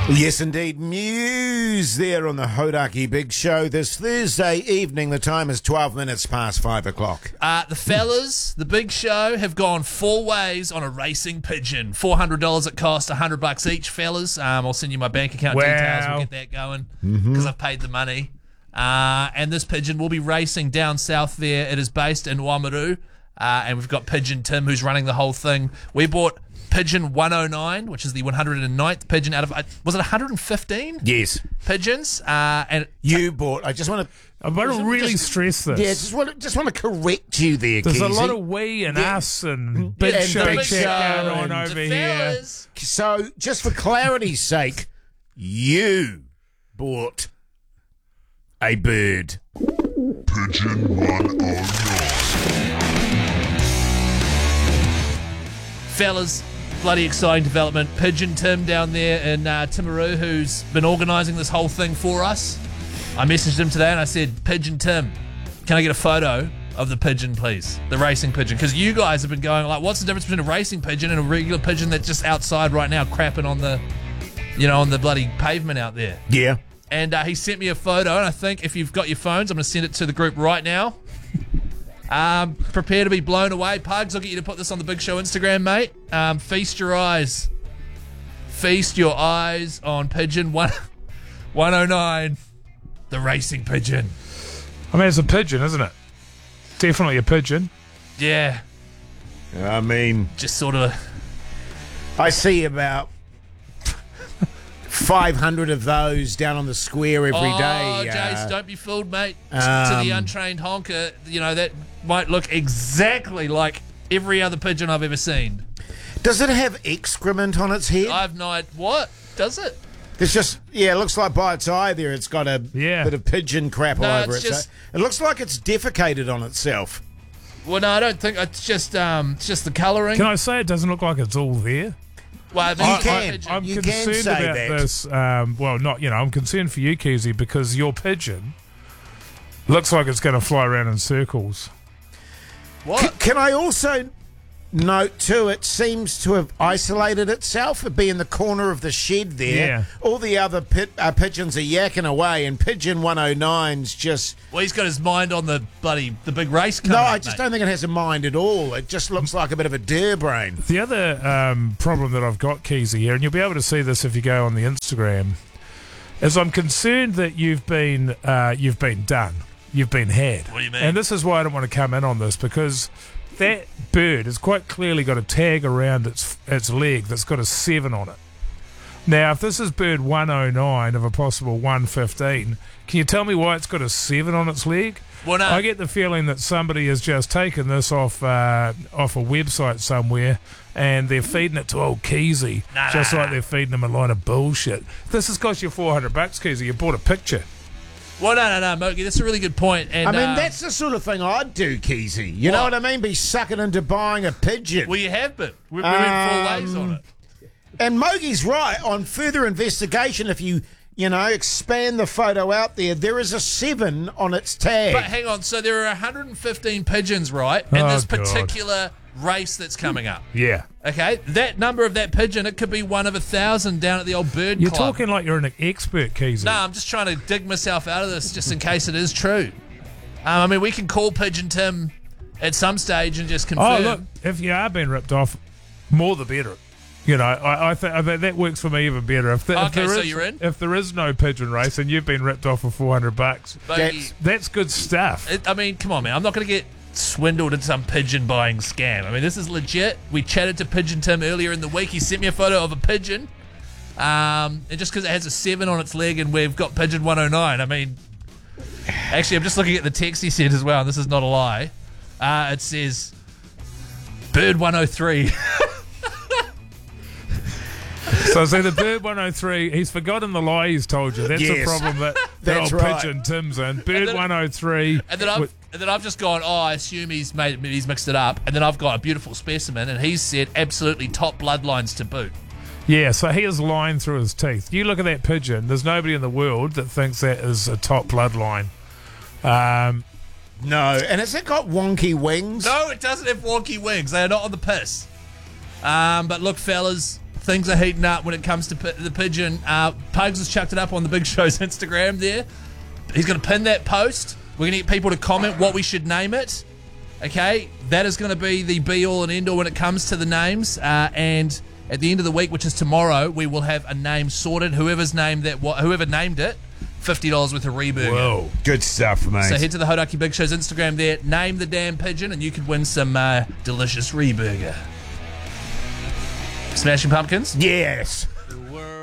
Yes, indeed. Muse there on the Hodaki Big Show this Thursday evening. The time is 12 minutes past 5 o'clock. The fellas, the Big Show, have gone 4 ways on a racing pigeon. $400 it cost, $100 each, fellas. I'll send you my bank account details. We'll get that going because I've paid the money. And this pigeon will be racing down south there. It is based in Wamaru. And we've got Pigeon Tim, who's running the whole thing. We bought Pigeon 109, which is the 109th pigeon out of, was it 115? Yes. Pigeons. And You bought, I just want to... I want to really stress this. Yeah, just want to correct you there, There's Keezy. a lot of we and us and Big and Show Big chat Show going on and over the here. fellas, So, just for clarity's sake, you bought a bird. Pigeon 109. fellas, bloody exciting development. Pigeon Tim down there in Timaru, who's been organising this whole thing for us. I messaged him today and I said, Pigeon Tim, can I get a photo of the pigeon, please? The racing pigeon. Because you guys have been going like, what's the difference between a racing pigeon and a regular pigeon that's just outside right now crapping on the, on the bloody pavement out there? Yeah. And he sent me a photo, and I think if you've got your phones, I'm going to send it to the group right now. Prepare to be blown away. Pugs, I'll get you to put this on the Big Show Instagram, mate. Feast your eyes. Feast your eyes on Pigeon 109, the racing pigeon. I mean, it's a pigeon, isn't it? Definitely a pigeon. Yeah, I mean, just sort of... I see about 500 of those down on the square every day. Oh, Jace, don't be fooled, mate. To the untrained honker, that might look exactly like every other pigeon I've ever seen. Does it have excrement on its head? I've no idea. What? Does it? It's just, it looks like by its eye there it's got a bit of pigeon crap all over it. Just, so it looks like it's defecated on itself. Well, no, I don't think. It's just the colouring. Can I say it doesn't look like it's all there? Well, I mean, I'm You concerned can say about that. this. I'm concerned for you, Keezy, because your pigeon looks like it's going to fly around in circles. What? Can I also note too, it seems to have isolated itself. It'd be in the corner of the shed there. Yeah. All the other pigeons are yakking away, and Pigeon 109's just... Well, he's got his mind on the big race coming No, up, I just mate. don't think it has a mind at all. It just looks like a bit of a dare brain. The other problem that I've got, Keezy, here, and you'll be able to see this if you go on the Instagram, is I'm concerned that you've been done. You've been had. What do you mean? And this is why I don't want to come in on this, because that bird has quite clearly got a tag around its leg that's got a 7 on it. Now, if this is bird 109 of a possible 115, can you tell me why it's got a 7 on its leg? Well, no. I get the feeling that somebody has just taken this off a website somewhere and they're feeding it to old Keezy, just like they're feeding him a line of bullshit. This has cost you $400, Keezy. You bought a picture. Well, no, Moki, that's a really good point. And, I mean, that's the sort of thing I'd do, Keezy. You know what I mean? Be sucking into buying a pigeon. Well, you have been. We went 4 ways on it. And Mogi's right. On further investigation, if you expand the photo out there is a 7 on its tag. But hang on, so there are 115 pigeons, right? In this God. particular race that's coming up. Yeah. Okay, that number of that pigeon, it could be one of 1,000 down at the old bird You're club. talking like you're an expert, Keezy. No, I'm just trying to dig myself out of this just in case it is true. I mean, we can call Pigeon Tim at some stage and just confirm. Oh, look, if you are being ripped off, more the better. I think that works for me even better. If you're in? If there is no pigeon race and you've been ripped off for $400, But that's good stuff. I mean, come on, man. I'm not going to get swindled in some pigeon buying scam. I mean, this is legit. We chatted to Pigeon Tim earlier in the week. He sent me a photo of a pigeon. And just because it has a 7 on its leg and we've got Pigeon 109, I mean... Actually, I'm just looking at the text he sent as well, and this is not a lie. It says, Bird 103. So the bird 103, he's forgotten the lie he's told you. That's the Yes. problem that That's old right. Pigeon Tim's in. Bird 103. And then I've just gone, I assume he's mixed it up. And then I've got a beautiful specimen, and he's said absolutely top bloodlines to boot. Yeah, so he is lying through his teeth. You look at that pigeon, there's nobody in the world that thinks that is a top bloodline. No, and has it got wonky wings? No, it doesn't have wonky wings. They are not on the piss. But look, fellas, things are heating up when it comes to the pigeon. Pugs has chucked it up on the Big Show's Instagram there. He's going to pin that post. We're going to get people to comment what we should name it. Okay, that is going to be the be-all and end-all when it comes to the names. And at the end of the week, which is tomorrow, we will have a name sorted. Whoever named it, $50 worth of Reburger. Whoa, good stuff, mate. So head to the Hodaki Big Show's Instagram there, name the damn pigeon, and you could win some delicious Reburger. Smashing Pumpkins? Yes.